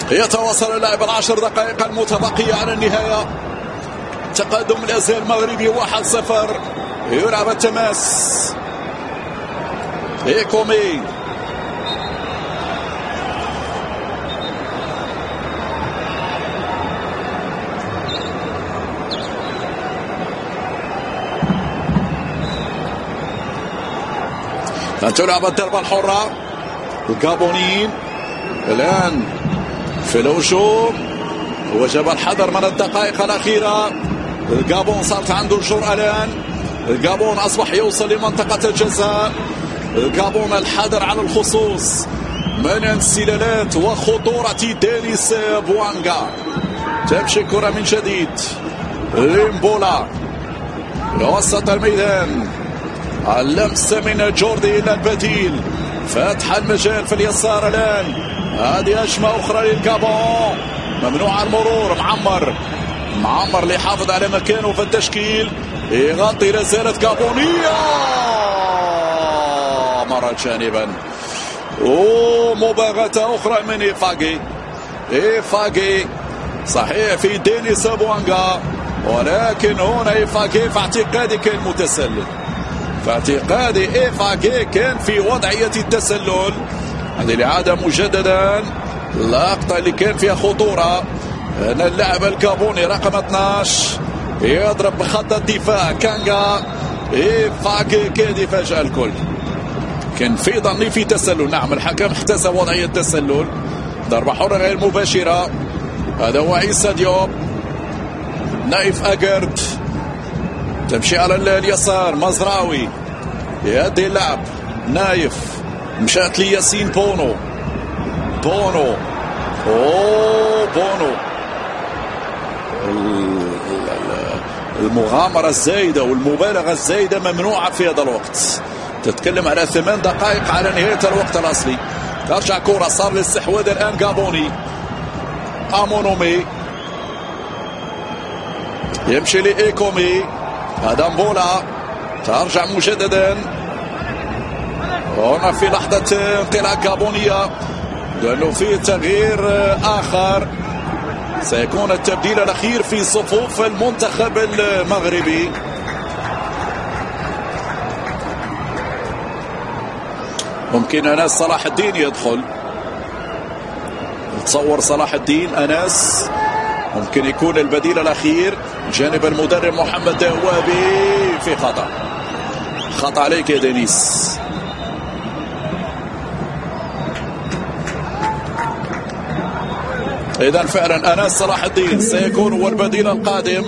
يتواصل اللاعب العشر دقائق المتبقية على النهاية. تقدم الأزهر المغربي 1-0. يلعب التماس. إيكومي تلعب الضربة الحرة. الجابونيين الآن في الهجوم. وجب الحذر من الدقائق الأخيرة. الجابون صارت عنده الجرأة الآن. الجابون أصبح يوصل لمنطقة الجزاء. الجابون الحذر على الخصوص من انسلالات وخطورة دينيس بوانغا. تمشي كرة من جديد ليمبولا لوسط الميدان. اللمسة من جوردي إلى البديل. فتح المجال في اليسار الآن. هذه هجمة أخرى للجابون. ممنوع المرور. معمر اللي يحافظ على مكانه في التشكيل. يغطي لازالت جابونية. مرة جانبا. ومباغتة أخرى من إيفاغي. صحيح في دينيس بوانغا، ولكن هنا إيفاغي في اعتقادي كان متسلل. في اعتقادي إيفاغي كان في وضعية التسلل. هذه الإعادة مجددا. اللقطة اللي كان فيها خطورة. هنا اللاعب الكابوني رقم 12 يضرب بخط الدفاع كانغا. إيفاغي كاد يفاجأ الكل. كان في ظني في تسلل. نعم الحكم احتسب وضعية التسلل. ضربة حرة غير مباشرة. هذا هو عيسى ديوب. نايف أجرد تمشي على اليسار. مزراوي يهدي اللعب. نايف مشات لياسين بونو. بونو المغامرة الزايدة والمبالغة الزايدة ممنوعة في هذا الوقت. تتكلم على 8 دقائق على نهاية الوقت الأصلي. ترجع كرة. صار للاستحواذ الآن جابوني. أمونومي يمشي لإيكومي. هذا مبولا. ترجع مجددا. هنا في لحظة انطلاق جابونية لأنه في تغيير آخر. سيكون التبديل الأخير في صفوف المنتخب المغربي. ممكن أناس صلاح الدين يدخل. تصور صلاح الدين أناس ممكن يكون البديل الأخير جانب المدرب محمد دوابي. في خطأ عليك يا دينيس. إذن فعلا أناس صلاح الدين سيكون هو البديل القادم.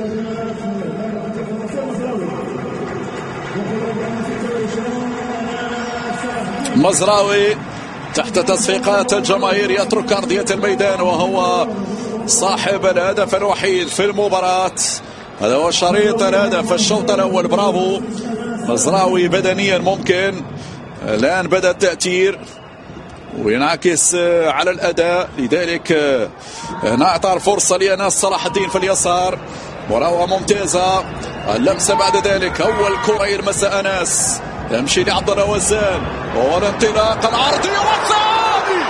مزراوي تحت تصفيقات الجماهير يترك أرضية الميدان وهو صاحب الهدف الوحيد في المباراة. هذا هو شريط الهدف الشوط الأول. برافو مزراوي. بدنيا ممكن الآن بدأ التأثير وينعكس على الأداء. لذلك نعطى الفرصة لأناس صلاح الدين في اليسار. مراوغة ممتازة. اللمسة بعد ذلك. أول كرة يلمسها أناس. يمشي لعبد الله وزان. والانطلاق العرضي والثاني.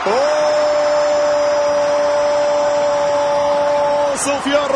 سفيان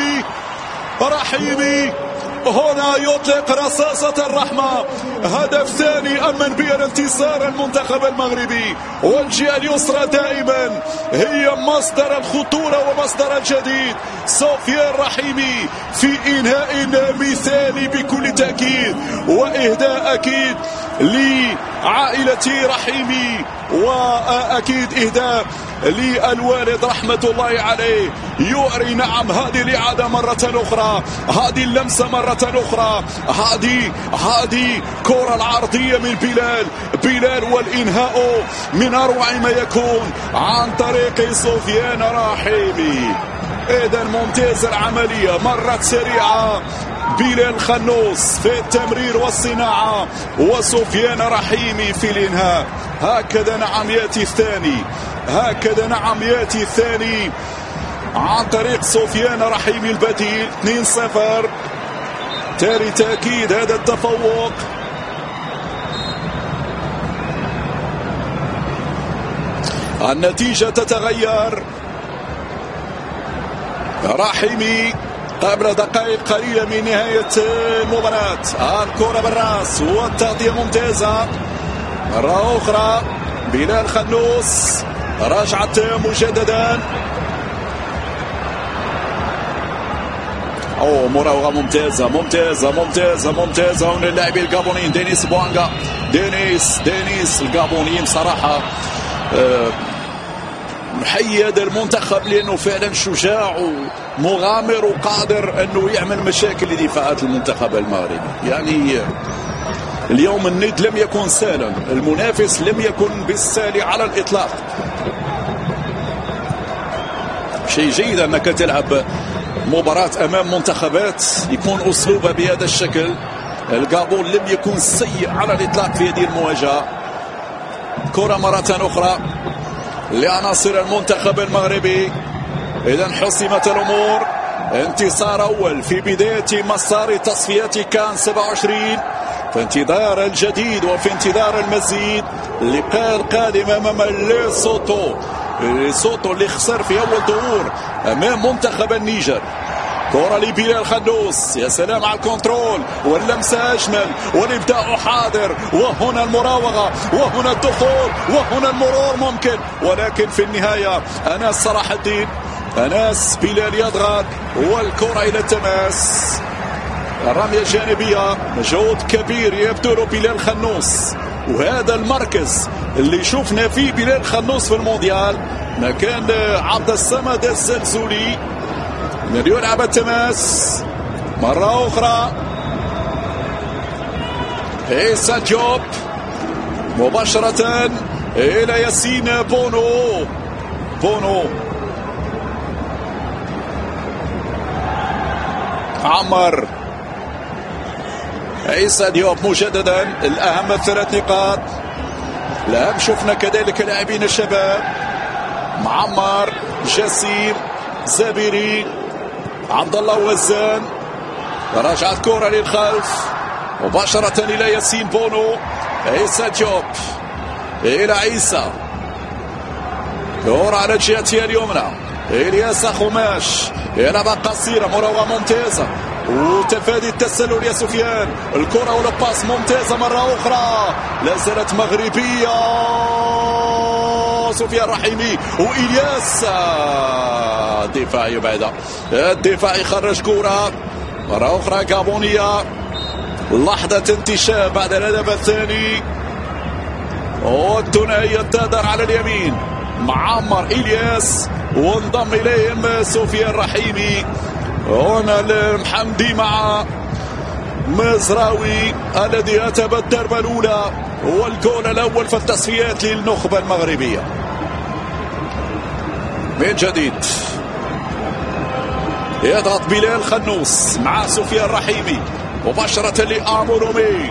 رحيمي هنا يطلق رصاصة الرحمة. هدف ثاني أمن به الانتصار المنتخب المغربي. والجهة اليسرى دائما هي مصدر الخطورة ومصدر الجديد. سفيان رحيمي في إنهاء مثالي بكل تأكيد. وإهداء أكيد لعائلة رحيمي. وأكيد إهداء للوالد رحمة الله عليه. يؤري نعم هذه الإعادة مرة أخرى. هذه اللمسة مرة أخرى. هذه كرة العرضية من بلال والإنهاء من أروع ما يكون عن طريق سفيان رحيمي. إذا ممتاز العملية. مرت سريعة. بلال خنوس في التمرير والصناعة وسفيان رحيمي في الإنهاء. هكذا نعم يأتي الثاني عن طريق سفيان رحيمي البديل. 2-0 تالي تأكيد هذا التفوق. النتيجة تتغير. رحيمي قبل دقائق قليلة من نهاية المباراة، الكرة بالراس والتغطية ممتازة. مرة أخرى بلال خنوس رجعت مجددا. مراوغة ممتازة ممتازة ممتازة ممتازة هنا اللاعبين الجابونيين. دينيس بوانغا، دينيس الجابونيين صراحة نحيي هذا المنتخب لأنه فعلا شجاع ومغامر وقادر أنه يعمل مشاكل لدفاعات المنتخب المغربي. يعني اليوم الند لم يكن سهلا، المنافس لم يكن بالسهل على الإطلاق. شيء جيد أنك تلعب مباراة أمام منتخبات يكون أسلوبها بهذا الشكل. الجابون لم يكن سيء على الإطلاق في هذه المواجهة. كرة مرة أخرى لعناصر المنتخب المغربي. إذا حسمت الأمور. انتصار أول في بداية مسار تصفيات كان 27. في انتظار الجديد وفي انتظار المزيد. اللقاء القادم أمام ليسوتو اللي خسر في أول ظهور أمام منتخب النيجر. كرة لبلال خنوس، يا سلام على الكنترول واللمسة أجمل والإبداع حاضر. وهنا المراوغة وهنا الدخول وهنا المرور ممكن، ولكن في النهاية أناس صلاح الدين، أناس بلال يضغط والكرة إلى التماس. الرمية الجانبية مجهود كبير يبذل بلال خنوس، وهذا المركز اللي شفنا فيه بلال خنوس في المونديال مكان عبد الصمد الزلزولي. يلعب التماس مرة أخرى. عيسى ديوب مباشرة إلى ياسين بونو عمر. عيسى ديوب مجددا. الأهم 3 نقاط. الأهم شفنا كذلك لاعبين الشباب معمر، جسيم، زبيري، عبد الله وزان. رجعت كرة للخلف مباشرة إلى ياسين بونو. عيسى ديوب إلى عيسى، كرة على الجهة اليمنى. إلياس خماش يلعب قصيرة، مراوغة ممتازة وتفادي التسلل يا سفيان. الكرة والباس ممتازة مرة أخرى، لا زالت مغربية. سفيان رحيمي وإلياس الدفاع يبعدها، الدفاع يخرج كرة مرة أخرى جابونية. لحظة انتشاء بعد الهدف الثاني، والثنائية تدار على اليمين معمر إلياس وانضم إليهم سفيان رحيمي. هنا المحمدي مع مزراوي الذي أتى بالضربة الأولى والجول الأول في التصفيات للنخبة المغربية. من جديد يضغط بلال خنوس مع سفيان رحيمي مباشرة لأمونومي.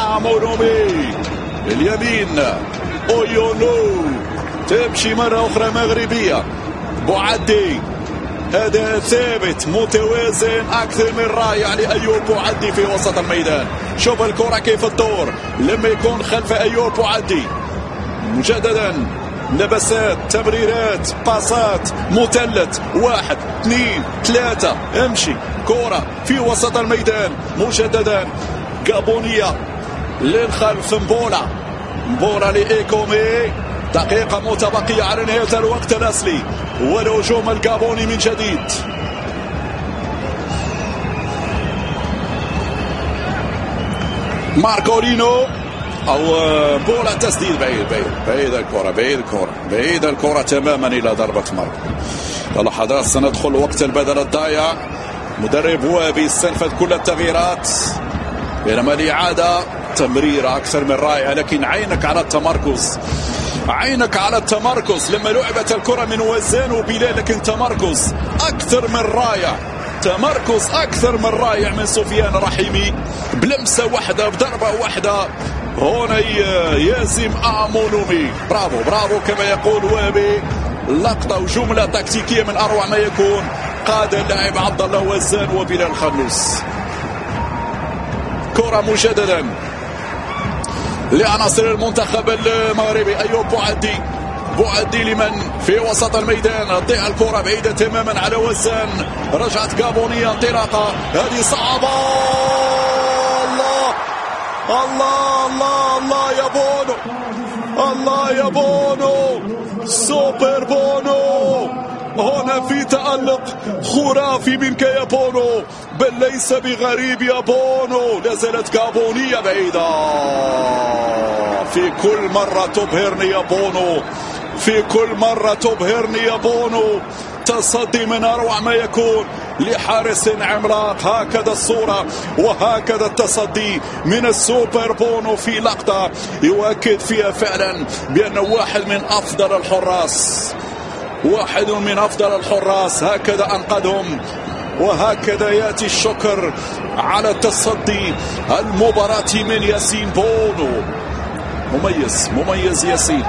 اليمين أويونو تمشي مرة أخرى مغربية. بوعدي أداء ثابت متوازن أكثر من رائع لأيوب بوعدي في وسط الميدان. شوف الكرة كيف تدور لما يكون خلف أيوب بوعدي. مجددا لبسات، تمريرات، باصات، مثلث، 1 2 3 امشي. كرة في وسط الميدان مجددا جابونية للخلف. مبولا لإيكومي. دقيقة متبقية على نهاية الوقت الأصلي والهجوم الجابوني من جديد. ماركولينو أو بولا تسديد بعيد الكرة تماما إلى ضربة مرمى. لحظات سندخل وقت البدل الضايع. مدرب وابي استنفذ كل التغييرات، بينما الإعادة تمريرة أكثر من رائعة، لكن عينك على التمركز لما لعبت الكرة من وزان وبلال، لكن تمركز أكثر من رائع من سفيان رحيمي بلمسة واحدة بضربة واحدة. هنا يازم أمونومي. برافو كما يقول وابي. لقطة وجملة تكتيكية من أروع ما يكون. قاد اللاعب عبد الله وزان وبلال خنوس. كرة مجددا لعناصر المنتخب المغربي. أيوب بوعدي لمن في وسط الميدان، تضيع الكرة بعيدة تماما على وزان. رجعت غابونية انطلاقة، هذه صعبة. الله الله الله الله يا بونو، الله يا بونو، سوبر بونو. هنا في تألق خرافي منك يا بونو، بل ليس بغريب يا بونو. لازالت غابونية بعيدة. في كل مرة تبهرني يا بونو، في كل مرة تبهرني يا بونو. تصدي من أروع ما يكون لحارس عملاق. هكذا الصورة وهكذا التصدي من السوبر بونو في لقطة يؤكد فيها فعلا بأنه واحد من أفضل الحراس، واحد من أفضل الحراس. هكذا أنقذهم، وهكذا يأتي الشكر على تصدي المباراة من ياسين بونو. مميز مميز ياسين.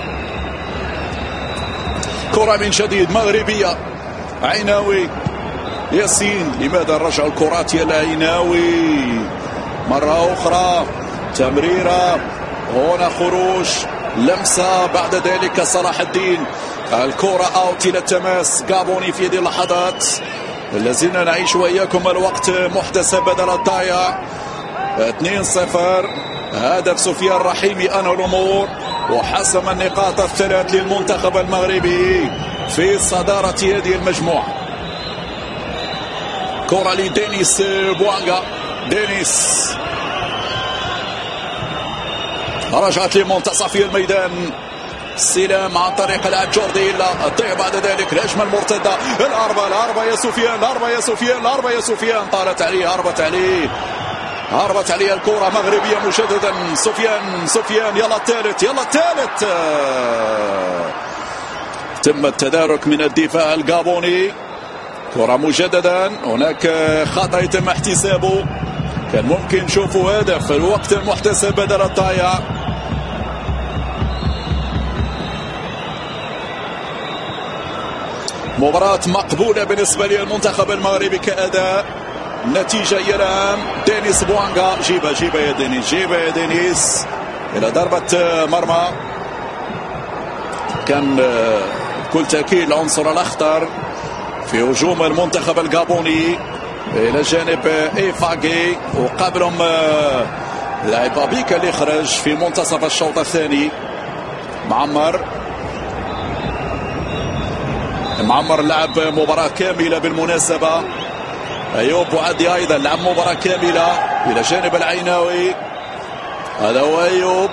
كرة من جديد مغربية، عيناوي ياسين. لماذا رجع الكرات يا عيناوي مرة أخرى؟ تمريرة، هنا خروج، لمسة، بعد ذلك صلاح الدين. الكرة أوت إلى التماس غابوني في هذه اللحظات. لازلنا نعيش وإياكم الوقت محتسب بدل الضايع. 2-0. هدف سفيان الرحيمي أنهى الأمور وحسم النقاط الثلاث للمنتخب المغربي في صدارة هذه المجموعة. كرة لدينيس بوانغا. دينيس رجعت لمنتصف الميدان. استلام عن طريق لاعب جوردي، إلا الضيع بعد ذلك الهجمة المرتدة. الأربعة يا سفيان، الأربعة يا سفيان، طالت عليه، هربت عليه الكرة مغربية مجددا. سفيان يلا الثالث، تم التدارك من الدفاع الغابوني. كرة مجددا، هناك خطأ يتم احتسابه، كان ممكن نشوفوا هدف في الوقت المحتسب بدل الضايع. مباراة مقبولة بالنسبة للمنتخب المغربي كأداء. النتيجة هي الآن دينيس بوانغا. جيبها يا دينيس إلى ضربة مرمى. كان بكل تأكيد العنصر الأخطر في هجوم المنتخب الغابوني إلى جانب إيفاغي، وقبلهم لاعب بابيكا اللي خرج في منتصف الشوط الثاني. معمر لعب مباراة كاملة بالمناسبة. أيوب بوعدي أيضا لعب مباراة كاملة إلى جانب العيناوي. هذا هو أيوب.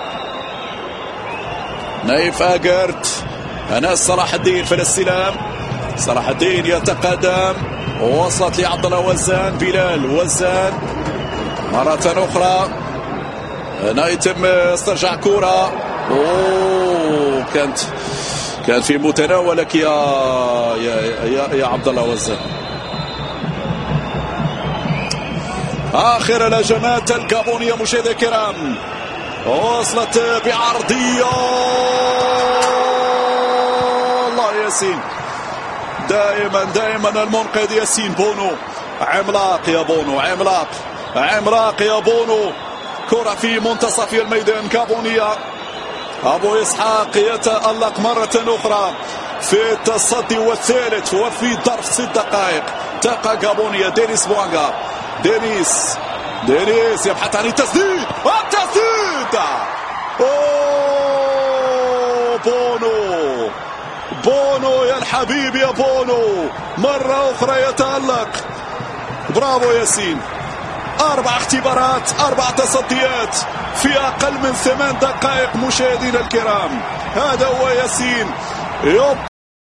نايف أجرت، أناس صلاح الدين في الاستلام. صلاح الدين يتقدم، وصلت لعبد الله وزان. بلال وزان مرة أخرى، هنا يتم استرجاع كرة. كان في متناولك يا عبد الله وزان. آخر الهجمات الغابونية مشاهدينا الكرام، وصلت بعرضية. الله ياسين، دائما المنقذ ياسين بونو. عملاق يا بونو، عملاق يا بونو. كرة في منتصف الميدان غابونية. أبو إسحاق يتألق مرة أخرى في التصدي والثالث وفي ظرف 6 دقائق. تلقى غابونية. دينيس بوانغا. دينيس يبحث عن التسديد. بونو يا الحبيب يا بونو، مرة أخرى يتألق. برافو ياسين. 4 اختبارات، 4 تصديات في أقل من 8 دقائق مشاهدينا الكرام. هذا هو ياسين،